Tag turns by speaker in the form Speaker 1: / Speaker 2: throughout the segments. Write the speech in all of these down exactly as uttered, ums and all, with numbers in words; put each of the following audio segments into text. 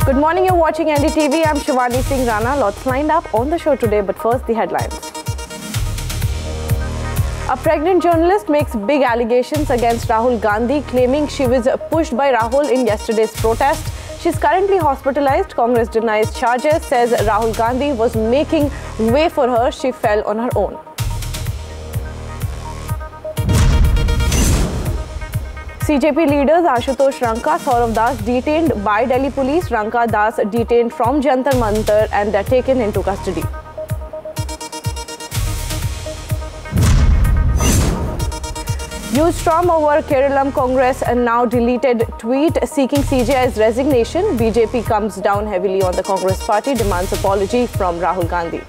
Speaker 1: Good morning, you're watching N D T V. I'm Shivani Singh Rana. Lots lined up on the show today, but first the headlines. A pregnant journalist makes big allegations against Rahul Gandhi, claiming she was pushed by Rahul in yesterday's protest. She's currently hospitalized. Congress denies charges, says Rahul Gandhi was making way for her. She fell on her own. C J P leaders Ashutosh Ranka, Saurav Das detained by Delhi police. Ranka, Das detained from Jantar Mantar and they're taken into custody. Huge storm over Keralam Congress and now deleted tweet seeking C J I's resignation. B J P comes down heavily on the Congress party, demands apology from Rahul Gandhi.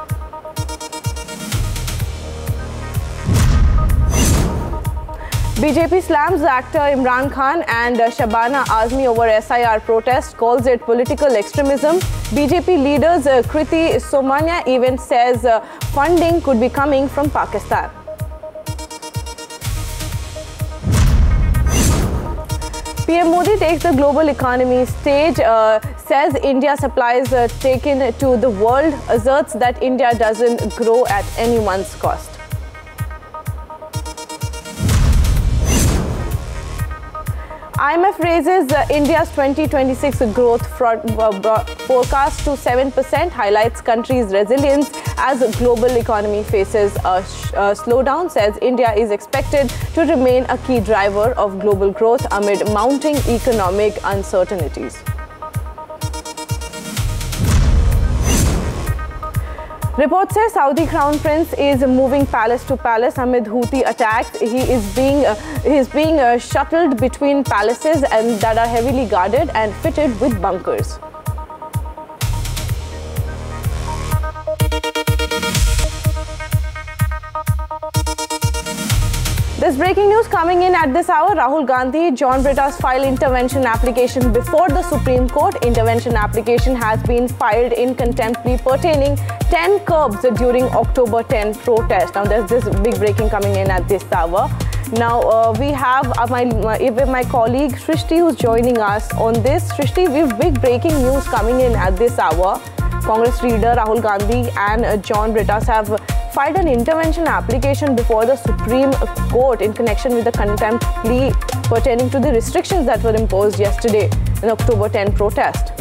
Speaker 1: B J P slams actor Imran Khan and Shabana Azmi over S I R protest, calls it political extremism. B J P leaders uh, Kriti Somania even says uh, funding could be coming from Pakistan. P M Modi takes the global economy stage, uh, says India supplies uh, taken to the world, asserts that India doesn't grow at anyone's cost. I M F raises uh, India's twenty twenty-six growth front, uh, forecast to seven percent, highlights country's resilience as the global economy faces a, a slowdown, says India is expected to remain a key driver of global growth amid mounting economic uncertainties. Reports say Saudi Crown Prince is moving palace to palace amid Houthi attacks. He is being uh, he is being uh, shuttled between palaces and that are heavily guarded and fitted with bunkers. There's breaking news coming in at this hour. Rahul Gandhi, John Britta's file intervention application before the Supreme Court. Intervention application has been filed in contempt plea pertaining ten curbs during October tenth protest. Now there's this big breaking coming in at this hour. Now uh, we have uh, my, my, my colleague Shrishti who's joining us on this. Shrishti, we have big breaking news coming in at this hour. Congress leader Rahul Gandhi and uh, John Brittas have filed an intervention application before the Supreme Court in connection with the contempt plea pertaining to the restrictions that were imposed yesterday in October tenth protest.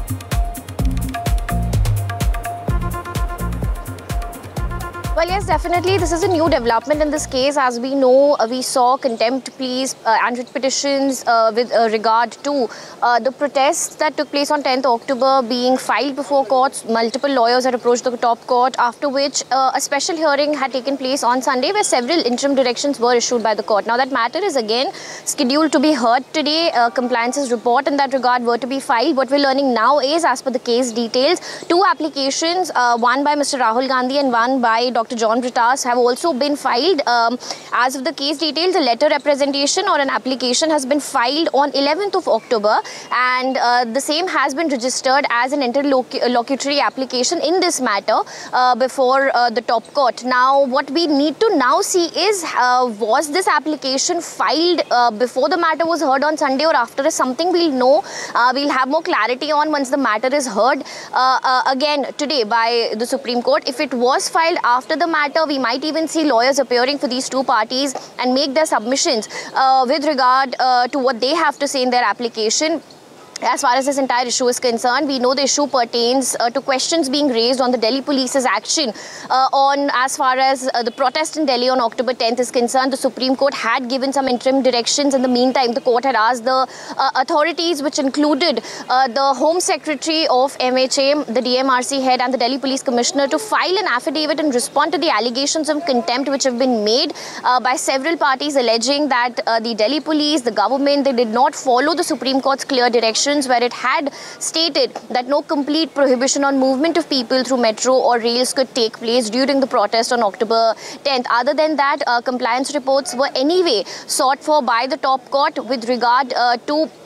Speaker 2: Well, yes, definitely. This is a new development in this case. As we know, uh, we saw contempt pleas uh, and writ petitions uh, with uh, regard to uh, the protests that took place on tenth October being filed before courts. Multiple lawyers had approached the top court, after which uh, a special hearing had taken place on Sunday where several interim directions were issued by the court. Now, that matter is again scheduled to be heard today. Uh, compliances report in that regard were to be filed. What we're learning now is, as per the case details, two applications, uh, one by Mister Rahul Gandhi and one by Doctor John Brittas, have also been filed. Um, as of the case details, a letter representation or an application has been filed on eleventh of October, and uh, the same has been registered as an interlocutory application in this matter uh, before uh, the top court. Now, what we need to now see is, uh, was this application filed uh, before the matter was heard on Sunday or after? Is something we'll know. Uh, we'll have more clarity on once the matter is heard uh, uh, again today by the Supreme Court. If it was filed after the matter, we might even see lawyers appearing for these two parties and make their submissions uh, with regard uh, to what they have to say in their application. As far as this entire issue is concerned, we know the issue pertains uh, to questions being raised on the Delhi police's action uh, on as far as uh, the protest in Delhi on October tenth is concerned. The Supreme Court had given some interim directions. In the meantime, the court had asked the uh, authorities, which included uh, the Home Secretary of M H A, the D M R C head and the Delhi Police Commissioner, to file an affidavit and respond to the allegations of contempt which have been made uh, by several parties, alleging that uh, the Delhi police, the government, they did not follow the Supreme Court's clear directions, where it had stated that no complete prohibition on movement of people through metro or rails could take place during the protest on October tenth. Other than that, uh, compliance reports were anyway sought for by the top court with regard uh, to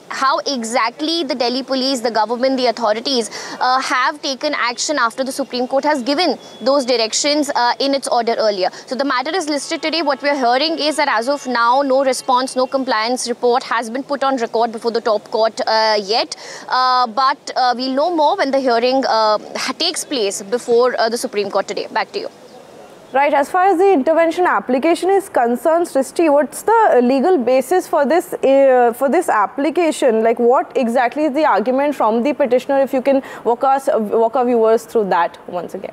Speaker 2: how exactly the Delhi police, the government, the authorities uh, have taken action after the Supreme Court has given those directions uh, in its order earlier. So the matter is listed today. What we are hearing is that as of now, no response, no compliance report has been put on record before the top court uh, yet. Uh, but uh, we'll know more when the hearing uh, takes place before uh, the Supreme Court today. Back to you.
Speaker 1: Right, as far as the intervention application is concerned, Srishti, what's the legal basis for this uh, for this application? Like, what exactly is the argument from the petitioner? If you can walk us, walk our viewers through that once again.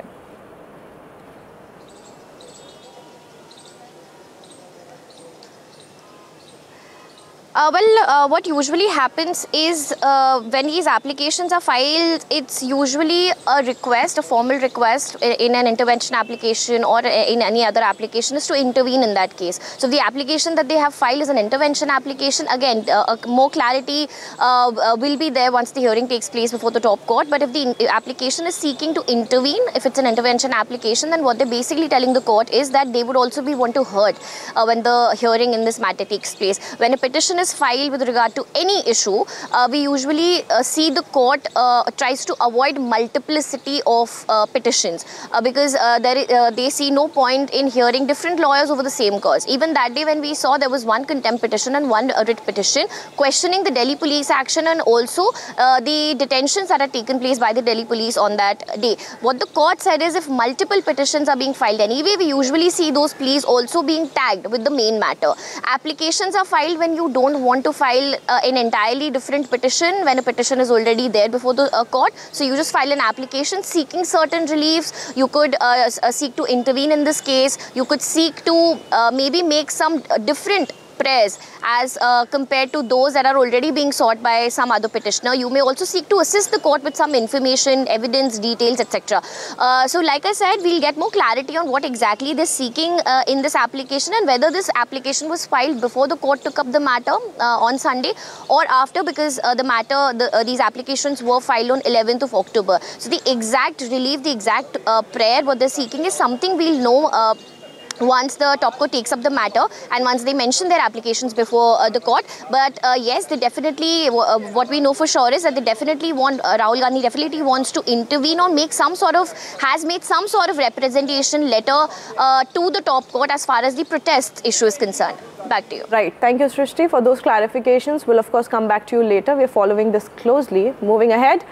Speaker 2: Uh, well, uh, what usually happens is uh, when these applications are filed, it's usually a request, a formal request in an intervention application or in any other application is to intervene in that case. So the application that they have filed is an intervention application. Again, uh, more clarity uh, uh, will be there once the hearing takes place before the top court. But if the application is seeking to intervene, if it's an intervention application, then what they're basically telling the court is that they would also be want to heard uh, when the hearing in this matter takes place. When a petition is filed with regard to any issue, uh, we usually uh, see the court uh, tries to avoid multiplicity of uh, petitions uh, because uh, there, uh, they see no point in hearing different lawyers over the same cause. Even that day when we saw there was one contempt petition and one writ petition questioning the Delhi police action and also uh, the detentions that had taken place by the Delhi police on that day. What the court said is if multiple petitions are being filed anyway, we usually see those pleas also being tagged with the main matter. Applications are filed when you don't want to file uh, an entirely different petition when a petition is already there before the uh, court. So you just file an application seeking certain reliefs. You could uh, uh, seek to intervene in this case. You could seek to uh, maybe make some uh, different prayers as uh, compared to those that are already being sought by some other petitioner. You may also seek to assist the court with some information, evidence, details, et cetera. Uh, so like I said, we'll get more clarity on what exactly they're seeking uh, in this application and whether this application was filed before the court took up the matter uh, on Sunday or after, because uh, the matter, the, uh, these applications were filed on eleventh of October. So the exact relief, the exact uh, prayer, what they're seeking is something we'll know uh, once the top court takes up the matter and once they mention their applications before uh, the court. But uh, yes, they definitely, uh, what we know for sure is that they definitely want, uh, Rahul Gandhi definitely wants to intervene or make some sort of, has made some sort of representation letter uh, to the top court as far as the protest issue is concerned. Back to you.
Speaker 1: Right. Thank you, Srishti, for those clarifications. We'll of course come back to you later. We're following this closely. Moving ahead.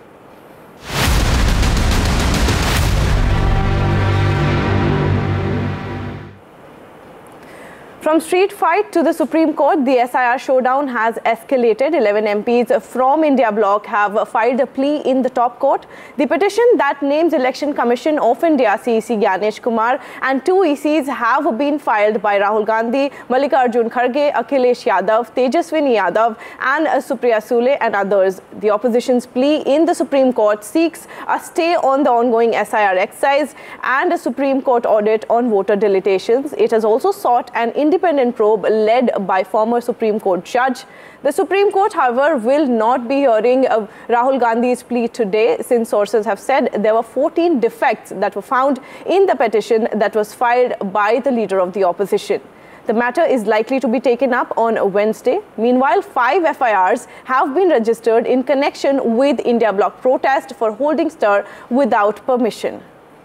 Speaker 1: From street fight to the Supreme Court, the S I R showdown has escalated. eleven M Ps from India Bloc have filed a plea in the top court. The petition that names Election Commission of India C E C Gyanesh Kumar and two E Cs have been filed by Rahul Gandhi, Mallikarjun Kharge, Akhilesh Yadav, Tejaswini Yadav and Supriya Sule and others. The opposition's plea in the Supreme Court seeks a stay on the ongoing S I R exercise and a Supreme Court audit on voter dilatations. It has also sought an independent probe led by former Supreme Court judge. The Supreme Court, however, will not be hearing uh, Rahul Gandhi's plea today, since sources have said there were fourteen defects that were found in the petition that was filed by the leader of the opposition. The matter is likely to be taken up on Wednesday. Meanwhile, five F I Rs have been registered in connection with India Bloc protest for holding stir without permission.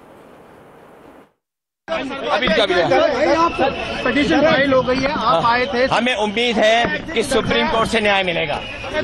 Speaker 3: अभी क्या petition file हो गई है, आप आए थे, हमें उम्मीद है कि सुप्रीम कोर्ट से न्याय मिलेगा।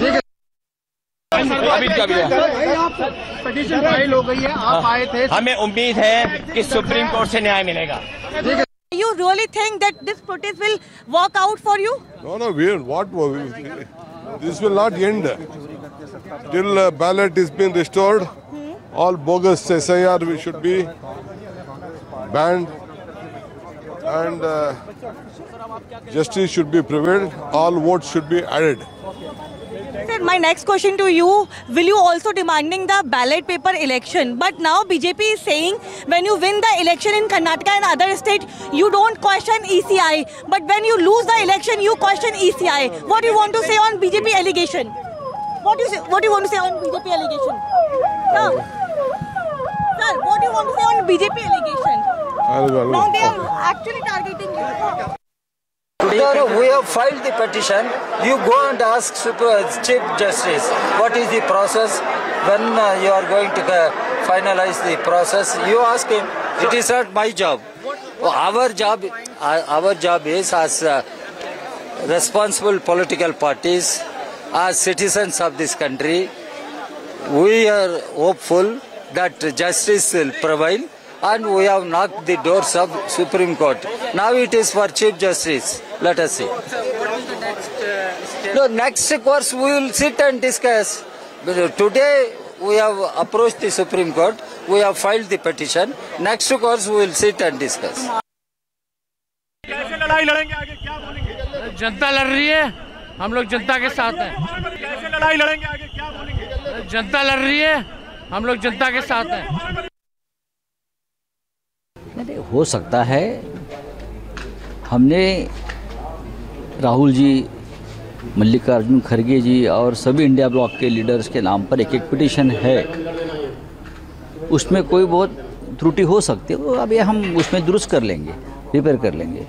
Speaker 3: अभी क्या पिटीशन फाइल हो गई है, आप आए थे, हमें उम्मीद है कि सुप्रीम कोर्ट से न्याय मिलेगा।
Speaker 4: You really think that this protest will work out for you?
Speaker 5: No, no, we what this will not end till uh, ballot is being restored. Hmm. All bogus S I R we should be banned and uh, justice should be prevailed. All votes should be added.
Speaker 4: Sir, my next question to you, will you also demanding the ballot paper election? But now B J P is saying when you win the election in Karnataka and other states, you don't question E C I. But when you lose the election, you question E C I. What do you want to say on B J P allegation? What do you say, what do you want to say on B J P allegation? No. Sir, what do you want to say on B J P allegation? Now they are actually targeting you.
Speaker 6: No, no, we have filed the petition. You go and ask Super Chief Justice what is the process, when uh, you are going to uh, finalize the process. You ask him. It is not my job. Our job, uh, our job is as uh, responsible political parties, as citizens of this country, we are hopeful that justice will prevail, and we have knocked the doors of Supreme Court. Now it is for Chief Justice. Let us see. No, next course we will sit and discuss. Today we have approached the Supreme Court. We have filed the petition. Next course we will sit and discuss.
Speaker 7: कैसे लड़ाई लड़ेंगे आगे, क्या बोलेंगे? जनता लड़ रही है, हम लोग जनता के साथ हैं. कैसे लड़ाई लड़ेंगे आगे, क्या बोलेंगे? जनता लड़ रही है, हम लोग जनता के साथ हैं.
Speaker 8: नहीं, हो सकता है. हमने राहुल जी, मल्लिकार्जुन खड़गे जी और सभी इंडिया ब्लॉक के लीडर्स के नाम पर एक एक पिटीशन है. उसमें कोई बहुत त्रुटि हो सकती है, तो अभी हम उसमें दुरुस्त कर लेंगे, रिपेयर कर लेंगे.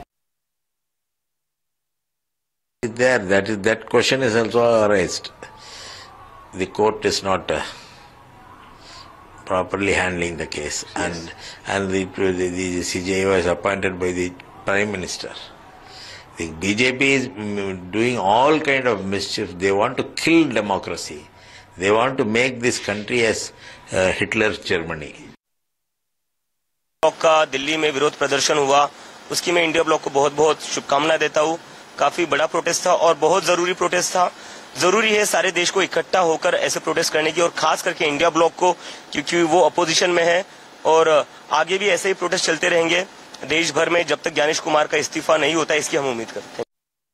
Speaker 9: There, that is that question is also raised. The court is not uh, properly handling the case, yes. and and the, the the C J I was appointed by the Prime Minister. The B J P is doing all kind of mischief. They want to kill democracy. They want to make this country as uh, Hitler's Germany.
Speaker 3: Block का दिल्ली में विरोध प्रदर्शन हुआ, उसकी मैं India block को बहुत बहुत शुभकामनाएं देता हूँ. काफी बड़ा प्रोटेस्ट था और बहुत जरूरी प्रोटेस्ट था. जरूरी है सारे देश को इकट्ठा होकर ऐसे प्रोटेस्ट करने की, और खास करके इंडिया ब्लॉक को, क्योंकि वो अपोजिशन में है, और आगे भी ऐसे ही प्रोटेस्ट चलते रहेंगे देश भर में जब तक ज्ञानेश कुमार का इस्तीफा नहीं होता, इसकी हम उम्मीद करते हैं.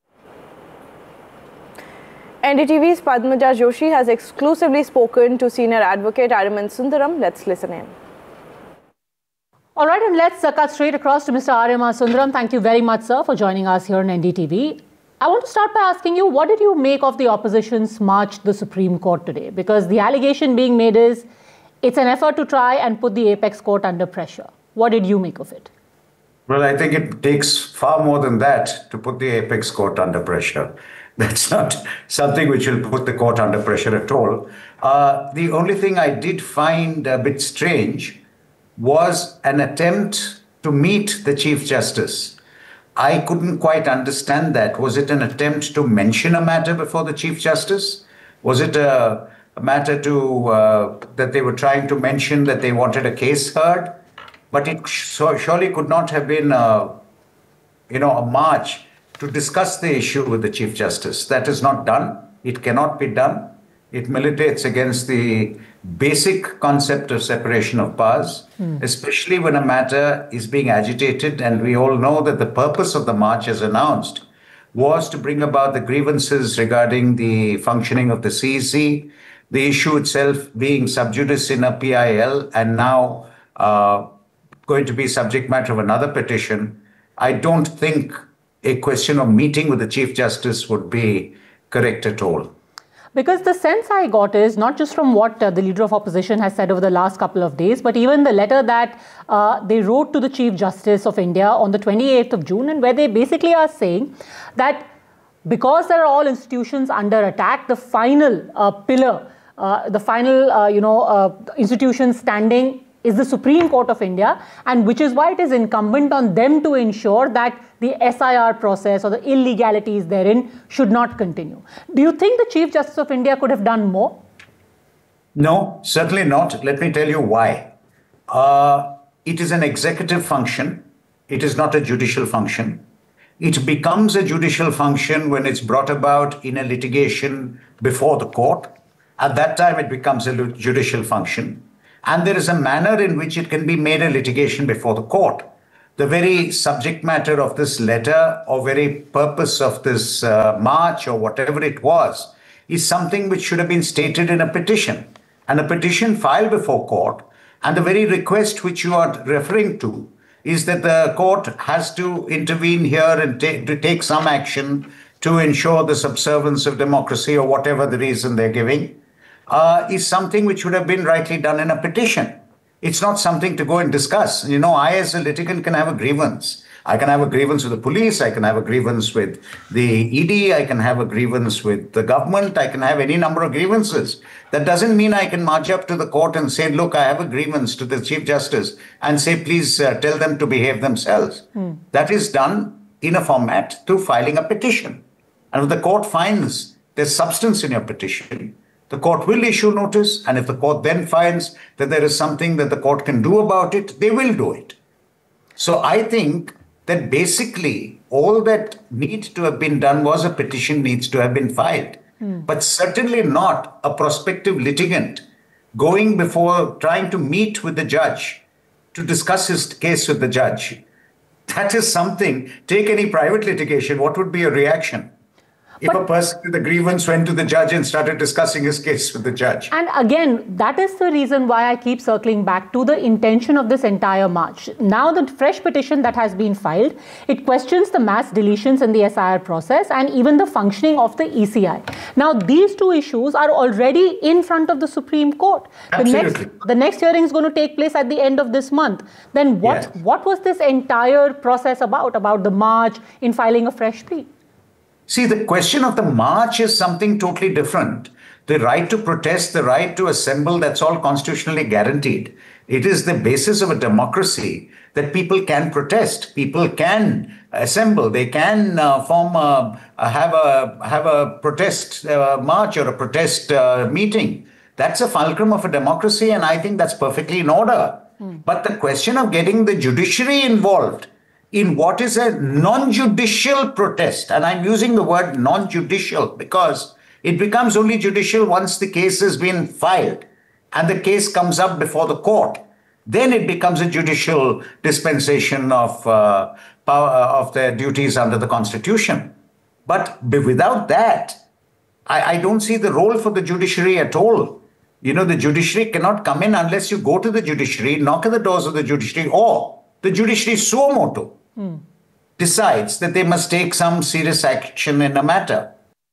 Speaker 1: N D T V's Padmaja Joshi has exclusively spoken to senior advocate Ariman Sundaram. Let's listen in.
Speaker 10: All right, and let's uh, cut straight across to Mister Ariman Sundaram. Thank you very much, sir, for joining us here on N D T V. I want to start by asking you, what did you make of the opposition's march to the Supreme Court today? Because the allegation being made is it's an effort to try and put the apex court under pressure. What did you make of it?
Speaker 11: Well, I think it takes far more than that to put the apex court under pressure. That's not something which will put the court under pressure at all. Uh, the only thing I did find a bit strange was an attempt to meet the Chief Justice. I couldn't quite understand that. Was it an attempt to mention a matter before the Chief Justice? Was it a, a matter to uh, that they were trying to mention that they wanted a case heard? But it so, surely could not have been a, you know, a march to discuss the issue with the Chief Justice. That is not done. It cannot be done. It militates against the basic concept of separation of powers, mm. especially when a matter is being agitated. And we all know that the purpose of the march, as announced, was to bring about the grievances regarding the functioning of the C E C, the issue itself being sub judice in a P I L, and now uh, going to be subject matter of another petition. I don't think a question of meeting with the Chief Justice would be correct at all.
Speaker 10: Because the sense I got is not just from what uh, the Leader of Opposition has said over the last couple of days, but even the letter that uh, they wrote to the Chief Justice of India on the twenty-eighth of June, and where they basically are saying that because there are all institutions under attack, the final uh, pillar, uh, the final uh, you know, uh, institution standing is the Supreme Court of India, and which is why it is incumbent on them to ensure that the S I R process or the illegalities therein should not continue. Do you think the Chief Justice of India could have done more?
Speaker 11: No, certainly not. Let me tell you why. Uh, it is an executive function. It is not a judicial function. It becomes a judicial function when it's brought about in a litigation before the court. At that time, it becomes a judicial function. And there is a manner in which it can be made a litigation before the court. The very subject matter of this letter or very purpose of this uh, march or whatever it was is something which should have been stated in a petition. And a petition filed before court, and the very request which you are referring to is that the court has to intervene here and ta- to take some action to ensure the subservience of democracy or whatever the reason they're giving. Uh, is something which would have been rightly done in a petition. It's not something to go and discuss. You know, I as a litigant can have a grievance. I can have a grievance with the police, I can have a grievance with the E D, I can have a grievance with the government, I can have any number of grievances. That doesn't mean I can march up to the court and say, look, I have a grievance to the Chief Justice and say, please uh, tell them to behave themselves. Hmm. That is done in a format through filing a petition. And if the court finds there's substance in your petition, the court will issue notice. And if the court then finds that there is something that the court can do about it, they will do it. So I think that basically all that needs to have been done was a petition needs to have been filed. Hmm. But certainly not a prospective litigant going before trying to meet with the judge to discuss his case with the judge. That is something, take any private litigation, what would be a reaction? If but, a person with a grievance went to the judge and started discussing his case with the judge.
Speaker 10: And again, that is the reason why I keep circling back to the intention of this entire march. Now the fresh petition that has been filed, it questions the mass deletions in the S I R process and even the functioning of the E C I. Now these two issues are already in front of the Supreme Court.
Speaker 11: Absolutely.
Speaker 10: The next, the next hearing is going to take place at the end of this month. Then what, yes. what was this entire process about, about the march in filing a fresh plea?
Speaker 11: See, the question of the march is something totally different. The right to protest, the right to assemble, that's all constitutionally guaranteed. It is the basis of a democracy that people can protest. People can assemble. They can uh, form a, uh, have a have a protest uh, march or a protest uh, meeting. That's a fulcrum of a democracy, and I think that's perfectly in order. Mm. But the question of getting the judiciary involved in what is a non-judicial protest, and I'm using the word non-judicial because it becomes only judicial once the case has been filed and the case comes up before the court. Then it becomes a judicial dispensation of uh, power of their duties under the Constitution. But without that, I, I don't see the role for the judiciary at all. You know, the judiciary cannot come in unless you go to the judiciary, knock at the doors of the judiciary, or the judiciary suo motu hmm. decides that they must take some serious action in a matter.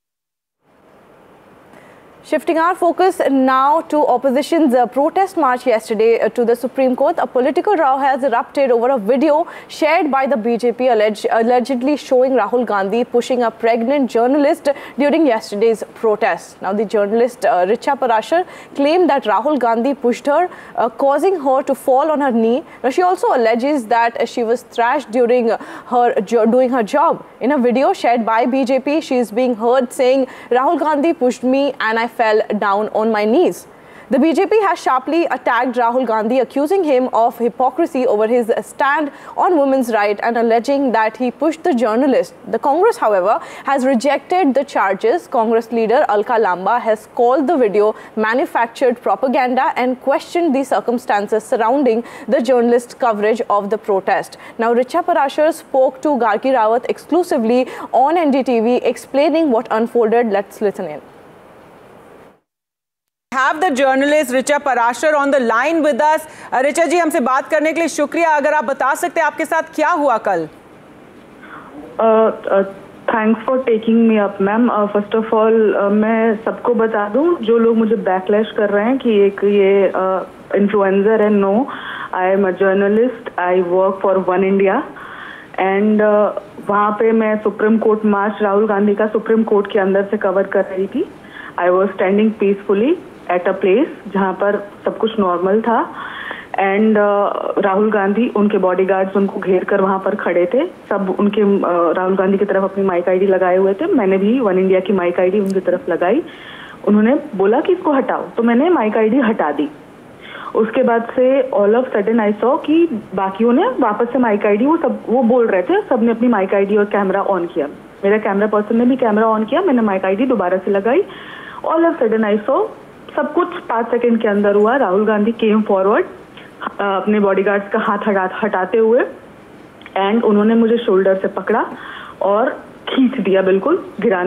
Speaker 1: Shifting our focus now to opposition's uh, protest march yesterday uh, to the Supreme Court, a political row has erupted over a video shared by the B J P alleged, allegedly showing Rahul Gandhi pushing a pregnant journalist during yesterday's protest. Now, the journalist uh, Richa Parashar claimed that Rahul Gandhi pushed her, uh, causing her to fall on her knee. Now, she also alleges that uh, she was thrashed during uh, her doing her job. In a video shared by B J P, she is being heard saying, "Rahul Gandhi pushed me and I fell down on my knees." The B J P has sharply attacked Rahul Gandhi, accusing him of hypocrisy over his stand on women's rights and alleging that he pushed the journalist. The Congress, however, has rejected the charges. Congress leader Alka Lamba has called the video manufactured propaganda and questioned the circumstances surrounding the journalist's coverage of the protest. Now, Richa Parashar spoke to Gargi Rawat exclusively on N D T V, explaining what unfolded. Let's listen in.
Speaker 12: Have the journalist Richa Parashar on the line with us. uh, Richa जी, हमसे बात करने के लिए शुक्रिया. अगर आप बता सकते हैं आपके साथ क्या हुआ कल?
Speaker 13: Thanks for taking me up ma'am. First of all मैं सबको बता दूं जो लोग मुझे बैकलैश कर रहे हैं कि एक ये इन्फ्लुएंसर है. No, I am a journalist. I work for one India and वहाँ पे मैं सुप्रीम कोर्ट मार्च राहुल गांधी का सुप्रीम कोर्ट के अंदर से कवर कर रही थी. I was standing peacefully at a place जहाँ पर सब कुछ नॉर्मल था एंड uh, राहुल गांधी, उनके बॉडीगार्ड्स उनको घेर कर वहाँ पर खड़े थे. सब उनके uh, राहुल गांधी की तरफ अपनी माइक आईडी लगाए हुए थे. मैंने भी वन इंडिया की माइक आईडी उनकी तरफ लगाई. उन्होंने बोला कि इसको हटाओ, तो मैंने माइक आईडी हटा दी. उसके बाद से all of sudden I saw कि बाकियों ने वापस से माइक आईडी, वो सब वो बोल रहे थे, सबने अपनी माइक आईडी और कैमरा ऑन किया. मेरा कैमरा पर्सन ने भी कैमरा ऑन किया. मैंने माइक आईडी दोबारा से लगाई. All of sudden I saw सब कुछ पाँच सेकंड के अंदर हुआ. राहुल गांधी केम फॉरवर्ड अपने बॉडीगार्ड्स का हाथ हटा हटाते हुए एंड उन्होंने मुझे शोल्डर से पकड़ा और खींच दिया, बिल्कुल गिराने